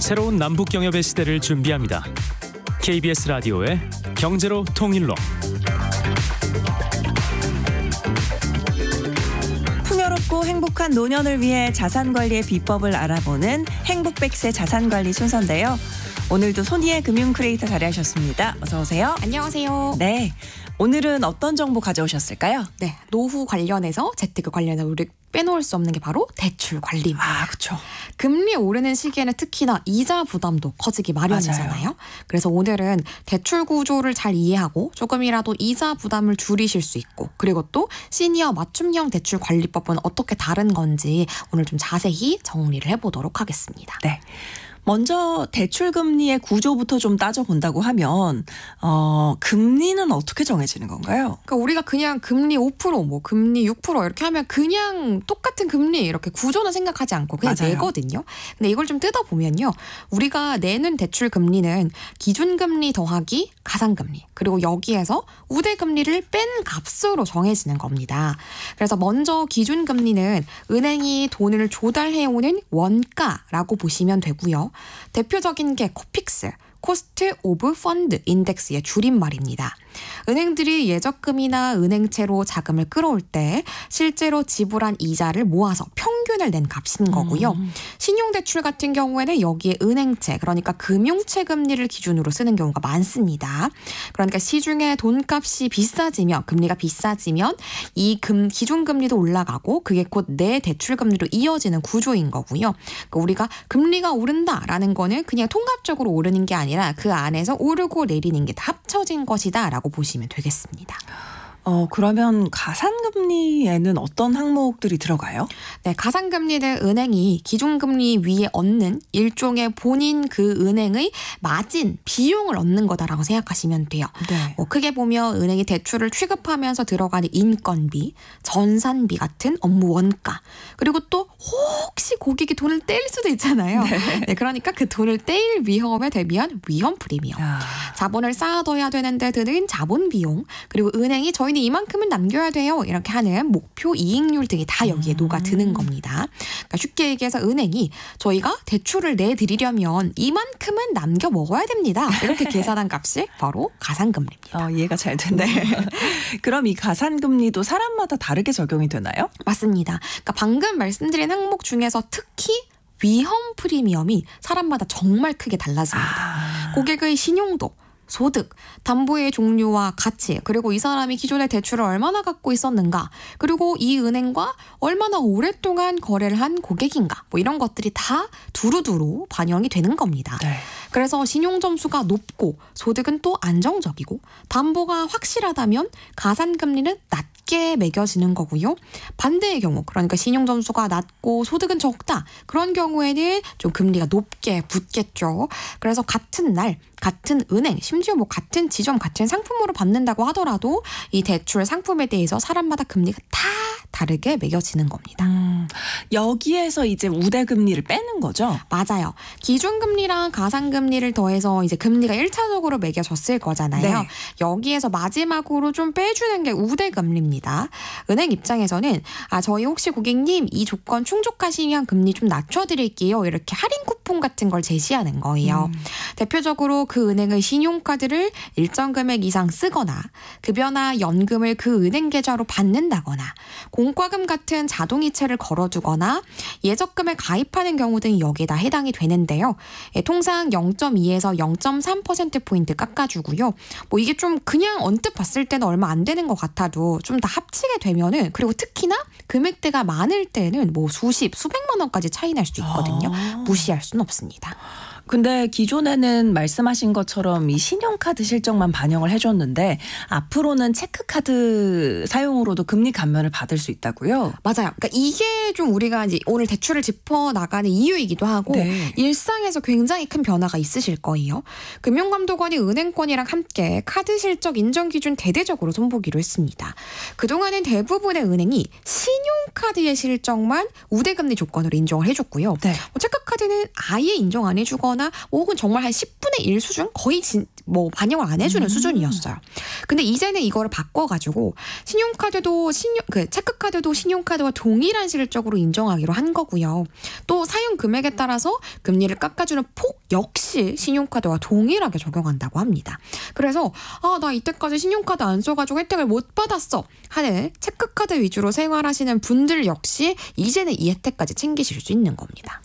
새로운 남북경협의 시대를 준비합니다. KBS 라디오의 경제로 통일로. 풍요롭고 행복한 노년을 위해 자산관리의 비법을 알아보는 행복백세 자산관리 순서인데요. 오늘도 손희애 금융 크리에이터 자리하셨습니다. 어서 오세요. 안녕하세요. 네, 오늘은 어떤 정보 가져오셨을까요? 네, 노후 관련해서 재테크 관련해서 우리 빼놓을 수 없는 게 바로 대출 관리입니다. 아, 그렇죠. 금리 오르는 시기에는 특히나 이자 부담도 커지기 마련이잖아요. 맞아요. 그래서 오늘은 대출 구조를 잘 이해하고 조금이라도 이자 부담을 줄이실 수 있고, 그리고 또 시니어 맞춤형 대출 관리법은 어떻게 다른 건지 오늘 좀 자세히 정리를 해보도록 하겠습니다. 네. 먼저 대출 금리의 구조부터 좀 따져본다고 하면 금리는 어떻게 정해지는 건가요? 그러니까 우리가 그냥 금리 5%, 뭐 금리 6% 이렇게 하면 그냥 똑같은 금리 이렇게 구조는 생각하지 않고 그냥 맞아요. 내거든요. 근데 이걸 좀 뜯어보면요. 우리가 내는 대출 금리는 기준금리 더하기 가산금리, 그리고 여기에서 우대금리를 뺀 값으로 정해지는 겁니다. 그래서 먼저 기준금리는 은행이 돈을 조달해오는 원가라고 보시면 되고요. 대표적인 게 코픽스, 코스트 오브 펀드 인덱스의 줄임말입니다. 은행들이 예적금이나 은행채로 자금을 끌어올 때 실제로 지불한 이자를 모아서 평균을 낸 값인 거고요. 신용대출 같은 경우에는 여기에 은행채, 그러니까 금융채 금리를 기준으로 쓰는 경우가 많습니다. 그러니까 시중에 돈값이 비싸지면, 금리가 비싸지면 이 기준금리도 올라가고 그게 곧 내 대출금리로 이어지는 구조인 거고요. 그러니까 우리가 금리가 오른다라는 거는 그냥 통합적으로 오르는 게 아니라 그 안에서 오르고 내리는 게 다 합쳐진 것이다 라고 보시면 되겠습니다. 그러면 가산금리에는 어떤 항목들이 들어가요? 네, 가산금리는 은행이 기준금리 위에 얻는 일종의 본인 그 은행의 마진, 비용을 얻는 거다라고 생각하시면 돼요. 네. 크게 보면 은행이 대출을 취급하면서 들어가는 인건비, 전산비 같은 업무 원가, 그리고 또 혹시 고객이 돈을 떼일 수도 있잖아요. 네, 그러니까 그 돈을 떼일 위험에 대비한 위험 프리미엄. 자본을 쌓아둬야 되는데 드는 자본 비용, 그리고 은행이 저희는 이만큼은 남겨야 돼요 이렇게 하는 목표 이익률 등이 다 여기에 녹아드는 겁니다. 그러니까 쉽게 얘기해서 은행이 저희가 대출을 내드리려면 이만큼은 남겨 먹어야 됩니다. 이렇게 계산한 값이 바로 가산금리입니다. 이해가 잘 되네. 그럼 이 가산금리도 사람마다 다르게 적용이 되나요? 맞습니다. 그러니까 방금 말씀드린 항목 중에서 특히 위험 프리미엄이 사람마다 정말 크게 달라집니다. 고객의 신용도, 소득, 담보의 종류와 가치, 그리고 이 사람이 기존에 대출을 얼마나 갖고 있었는가, 그리고 이 은행과 얼마나 오랫동안 거래를 한 고객인가, 뭐 이런 것들이 다 두루두루 반영이 되는 겁니다. 네. 그래서 신용점수가 높고 소득은 또 안정적이고 담보가 확실하다면 가산금리는 낮게 매겨지는 거고요. 반대의 경우, 그러니까 신용점수가 낮고 소득은 적다, 그런 경우에는 좀 금리가 높게 붙겠죠. 그래서 같은 날 같은 은행, 심지어 뭐 같은 지점, 같은 상품으로 받는다고 하더라도 이 대출 상품에 대해서 사람마다 금리가 다 다르게 매겨지는 겁니다. 여기에서 이제 우대금리를 빼는 거죠? 맞아요. 기준금리랑 가산금리를 더해서 이제 금리가 1차적으로 매겨졌을 거잖아요. 네. 여기에서 마지막으로 좀 빼주는 게 우대금리입니다. 은행 입장에서는 저희 혹시 고객님 이 조건 충족하시면 금리 좀 낮춰드릴게요, 이렇게 할인 쿠폰 같은 걸 제시하는 거예요. 대표적으로 그 은행의 신용카드를 일정 금액 이상 쓰거나 급여나 연금을 그 은행 계좌로 받는다거나 공과금 같은 자동이체를 걸어두거나 예적금에 가입하는 경우 등 여기에 다 해당이 되는데요. 통상 0.2에서 0.3%포인트 깎아주고요. 뭐 이게 좀 그냥 언뜻 봤을 때는 얼마 안 되는 것 같아도 좀 다 합치게 되면은, 그리고 특히나 금액대가 많을 때는 뭐 수백만 원까지 차이 날 수 있거든요. 무시할 수는 없습니다. 근데 기존에는 말씀하신 것처럼 이 신용카드 실적만 반영을 해줬는데 앞으로는 체크카드 사용으로도 금리 감면을 받을 수 있다고요? 맞아요. 그러니까 이게 좀 우리가 이제 오늘 대출을 짚어 나가는 이유이기도 하고, 네. 일상에서 굉장히 큰 변화가 있으실 거예요. 금융감독원이 은행권이랑 함께 카드 실적 인정 기준 대대적으로 손보기로 했습니다. 그동안은 대부분의 은행이 신용카드의 실적만 우대금리 조건으로 인정을 해줬고요. 네. 체크카드는 아예 인정 안 해주거나 하거나 혹은 정말 한 10분의 1 수준 거의 뭐 반영을 안 해주는 수준이었어요. 근데 이제는 이거를 바꿔가지고 신용카드도 체크카드도 신용카드와 동일한 실적으로 인정하기로 한 거고요. 또 사용 금액에 따라서 금리를 깎아주는 폭 역시 신용카드와 동일하게 적용한다고 합니다. 그래서 나 이때까지 신용카드 안 써가지고 혜택을 못 받았어 하는 체크카드 위주로 생활하시는 분들 역시 이제는 이 혜택까지 챙기실 수 있는 겁니다.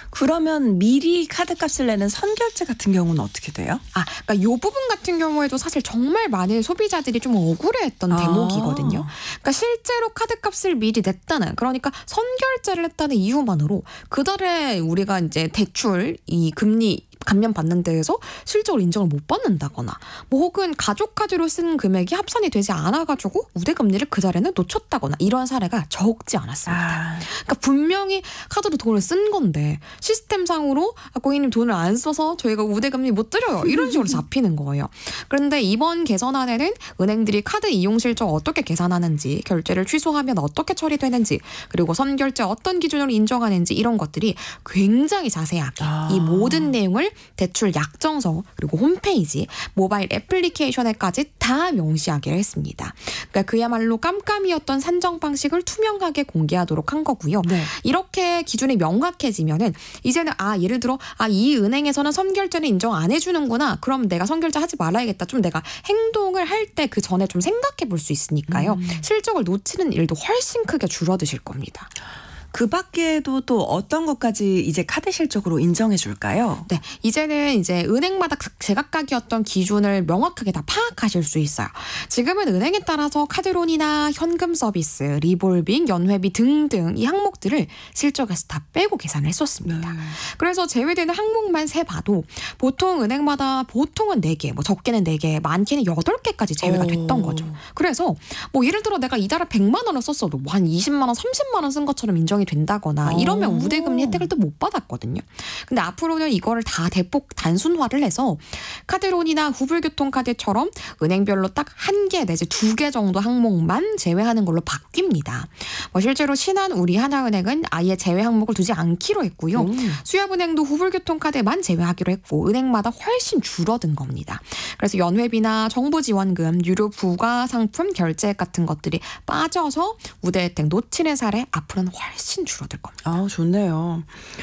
그러면 미리 카드값을 내는 선결제 같은 경우는 어떻게 돼요? 그러니까 이 부분 같은 경우에도 사실 정말 많은 소비자들이 좀 억울해했던 대목이거든요. 그러니까 실제로 카드값을 미리 냈다는, 그러니까 선결제를 했다는 이유만으로 그달에 우리가 이제 대출 이 금리 감면 받는 데에서 실적으로 인정을 못 받는다거나 뭐 혹은 가족카드로 쓴 금액이 합산이 되지 않아가지고 우대금리를 그 자리에는 놓쳤다거나 이런 사례가 적지 않았습니다. 그러니까 분명히 카드로 돈을 쓴 건데 시스템상으로 고객님 돈을 안 써서 저희가 우대금리 못 드려요. 이런 식으로 잡히는 거예요. 그런데 이번 개선안에는 은행들이 카드 이용 실적 어떻게 계산하는지, 결제를 취소하면 어떻게 처리되는지, 그리고 선결제 어떤 기준으로 인정하는지 이런 것들이 굉장히 자세하게 이 모든 내용을 대출 약정서 그리고 홈페이지, 모바일 애플리케이션에까지 다 명시하기로 했습니다. 그러니까 그야말로 깜깜이었던 산정 방식을 투명하게 공개하도록 한 거고요. 네. 이렇게 기준이 명확해지면은 이제는 예를 들어 이 은행에서는 선결제는 인정 안 해주는구나. 그럼 내가 선결제 하지 말아야겠다. 좀 내가 행동을 할 때 그 전에 좀 생각해 볼 수 있으니까요. 실적을 놓치는 일도 훨씬 크게 줄어드실 겁니다. 그 밖에도 또 어떤 것까지 이제 카드 실적으로 인정해 줄까요? 네, 이제는 이제 은행마다 제각각이었던 기준을 명확하게 다 파악하실 수 있어요. 지금은 은행에 따라서 카드론이나 현금 서비스, 리볼빙, 연회비 등등 이 항목들을 실적에서 다 빼고 계산을 했었습니다. 네. 그래서 제외되는 항목만 세봐도 보통 은행마다 보통은 4개, 뭐 적게는 4개, 많게는 8개까지 제외가 됐던 거죠. 그래서 뭐 예를 들어 내가 이달에 100만 원을 썼어도 한 20만 원, 30만 원 쓴 것처럼 인정이 된다거나 이러면 우대금리 혜택을 또 못 받았거든요. 근데 앞으로는 이거를 다 대폭 단순화를 해서 카드론이나 후불교통카드처럼 은행별로 딱 1개 내지 2개 정도 항목만 제외하는 걸로 바뀝니다. 뭐 실제로 신한 우리 하나은행은 아예 제외 항목을 두지 않기로 했고요. 수협은행도 후불교통카드만 제외하기로 했고 은행마다 훨씬 줄어든 겁니다. 그래서 연회비나 정부 지원금, 유료 부가 상품 결제 같은 것들이 빠져서 우대 혜택 놓치는 사례 앞으로는 훨씬 줄어들 겁니다. 좋네요.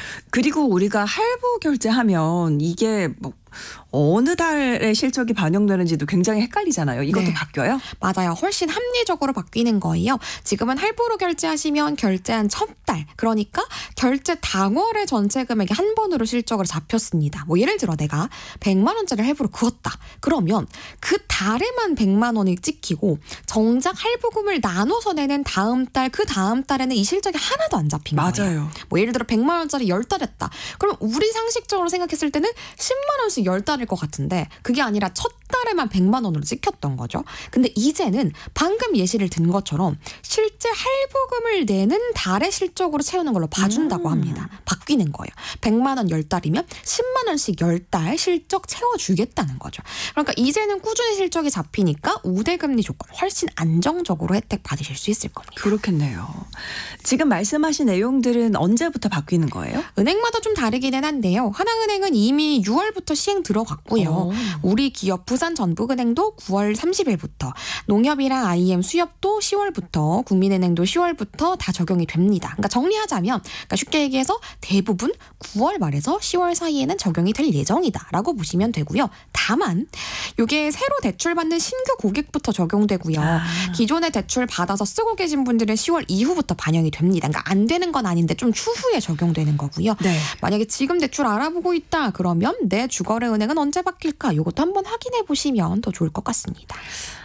그리고 우리가 할부 결제하면 이게 뭐 어느 달에 실적이 반영되는지도 굉장히 헷갈리잖아요. 이것도 네. 바뀌어요? 맞아요. 훨씬 합리적으로 바뀌는 거예요. 지금은 할부로 결제하시면 결제한 첫 달, 그러니까 결제 당월의 전체 금액이 한 번으로 실적으로 잡혔습니다. 뭐 예를 들어 내가 100만 원짜리 할부로 그었다. 그러면 그 달에만 100만 원이 찍히고 정작 할부금을 나눠서 내는 다음 달, 그 다음 달에는 이 실적이 하나도 안 잡힌 거예요. 맞아요. 뭐 예를 들어 100만 원짜리 10달 했다. 그럼 우리 상식적으로 생각했을 때는 10만 원씩 10달일 것 같은데 그게 아니라 첫 달에만 100만 원으로 찍혔던 거죠. 근데 이제는 방금 예시를 든 것처럼 실제 할부금을 내는 달의 실적으로 채우는 걸로 봐준다고 합니다. 바뀌는 거예요. 100만 원 10달이면 10만 원씩 10달 실적 채워주겠다는 거죠. 그러니까 이제는 꾸준히 실적이 잡히니까 우대금리 조건 훨씬 안정적으로 혜택 받으실 수 있을 겁니다. 그렇겠네요. 지금 말씀하신 내용들은 언제부터 바뀌는 거예요? 은행마다 좀 다르기는 한데요. 하나은행은 이미 6월부터 시행 들어갔고요. 우리 기업 부산전북은행도 9월 30일부터, 농협이랑 IM 수협도 10월부터, 국민은행도 10월부터 다 적용이 됩니다. 그러니까 정리하자면, 그러니까 쉽게 얘기해서 대부분 9월 말에서 10월 사이에는 적용이 될 예정이다라고 보시면 되고요. 다만 이게 새로 대출받는 신규 고객부터 적용되고요. 기존에 대출 받아서 쓰고 계신 분들은 10월 이후부터 반영이 됩니다. 그러니까 안 되는 건 아닌데 좀 추후에 적용되는 거고요. 네. 만약에 지금 대출 알아보고 있다 그러면 내 주거래은행은 언제 바뀔까? 이것도 한번 확인해 보시면 더 좋을 것 같습니다.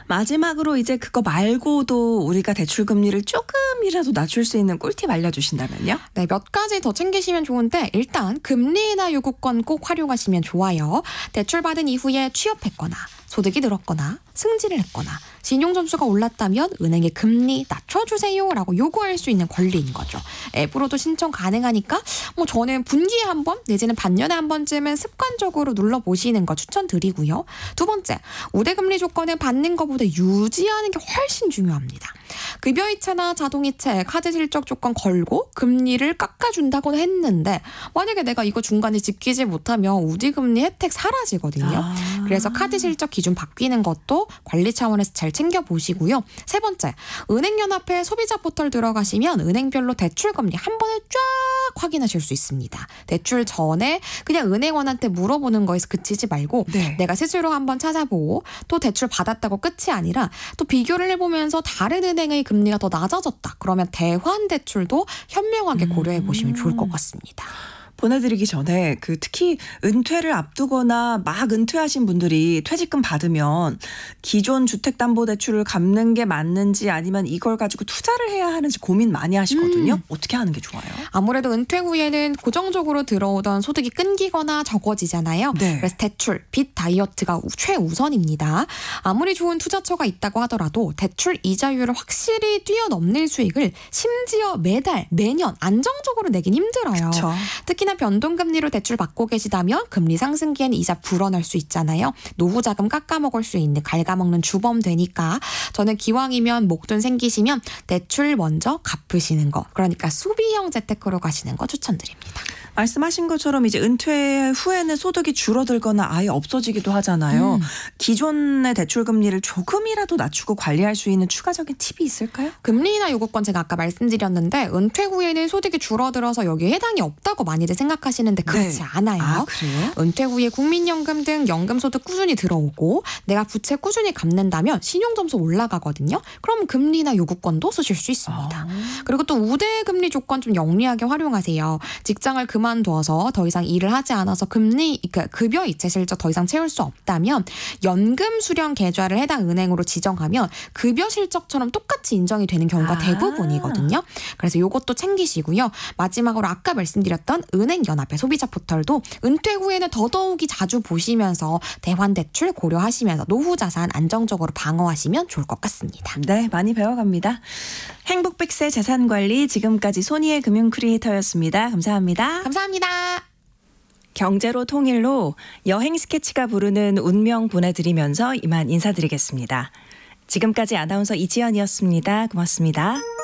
마지막으로 이제 그거 말고도 우리가 대출 금리를 조금이라도 낮출 수 있는 꿀팁 알려주신다면요? 네, 몇 가지 더 챙기시면 좋은데 일단 금리나 요구권 꼭 활용하시면 좋아요. 대출 받은 이후에 취업했거나 소득이 늘었거나 승진을 했거나 신용점수가 올랐다면 은행에 금리 낮춰주세요라고 요구할 수 있는 권리인 거죠. 앱으로도 신청 가능하니까 저는 분기에 한 번 내지는 반년에 한 번쯤은 습관적으로 눌러보시는 거 추천드리고요. 두 번째, 우대금리 조건을 받는 것보다 유지하는 게 훨씬 중요합니다. 급여이체나 자동이체, 카드 실적 조건 걸고 금리를 깎아준다고는 했는데 만약에 내가 이거 중간에 지키지 못하면 우대금리 혜택 사라지거든요. 그래서 카드 실적 기준 바뀌는 것도 관리 차원에서 잘 챙겨보시고요. 세 번째, 은행연합회 소비자 포털 들어가시면 은행별로 대출금리 한 번에 쫙 확인하실 수 있습니다. 대출 전에 그냥 은행원한테 물어보는 거에서 그치지 말고 내가 스스로 한번 찾아보고 또 대출 받았다고 끝이 아니라 또 비교를 해보면서 다른 은행의 금리가 더 낮아졌다. 그러면 대환 대출도 현명하게 고려해 보시면 좋을 것 같습니다. 보내드리기 전에 특히 은퇴를 앞두거나 막 은퇴하신 분들이 퇴직금 받으면 기존 주택담보대출을 갚는 게 맞는지 아니면 이걸 가지고 투자를 해야 하는지 고민 많이 하시거든요. 어떻게 하는 게 좋아요? 아무래도 은퇴 후에는 고정적으로 들어오던 소득이 끊기거나 적어지잖아요. 그래서 대출, 빚 다이어트가 최우선입니다. 아무리 좋은 투자처가 있다고 하더라도 대출 이자율을 확실히 뛰어넘는 수익을 심지어 매달, 매년 안정적으로 내긴 힘들어요. 그쵸. 특히나 변동금리로 대출 받고 계시다면 금리 상승기에는 이자 불어날 수 있잖아요. 노후 자금 깎아먹을 수 있는 갉아먹는 주범 되니까 저는 기왕이면 목돈 생기시면 대출 먼저 갚으시는 거. 그러니까 수비형 재테크로 가시는 거 추천드립니다. 말씀하신 것처럼 이제 은퇴 후에는 소득이 줄어들거나 아예 없어지기도 하잖아요. 기존의 대출 금리를 조금이라도 낮추고 관리할 수 있는 추가적인 팁이 있을까요? 금리나 요구권 제가 아까 말씀드렸는데 은퇴 후에는 소득이 줄어들어서 여기에 해당이 없다고 많이들 생각하시는데 그렇지 않아요. 아, 그래요? 은퇴 후에 국민연금 등 연금소득 꾸준히 들어오고 내가 부채 꾸준히 갚는다면 신용점수 올라가거든요. 그럼 금리나 요구권도 쓰실 수 있습니다. 그리고 또 우대금리 조건 좀 영리하게 활용하세요. 직장을 그만두어서 더 이상 일을 하지 않아서 급여 이체 실적 더 이상 채울 수 없다면 연금 수령 계좌를 해당 은행으로 지정하면 급여 실적처럼 똑같이 인정이 되는 경우가 대부분이거든요. 그래서 이것도 챙기시고요. 마지막으로 아까 말씀드렸던 은행연합회 소비자 포털도 은퇴 후에는 더더욱이 자주 보시면서 대환대출 고려하시면서 노후 자산 안정적으로 방어하시면 좋을 것 같습니다. 네, 많이 배워갑니다. 행복100세 자산관리 지금까지 손희의 금융 크리에이터였습니다. 감사합니다. 감사합니다. 경제로 통일로 여행 스케치가 부르는 운명 보내드리면서 이만 인사드리겠습니다. 지금까지 아나운서 이지연이었습니다. 고맙습니다.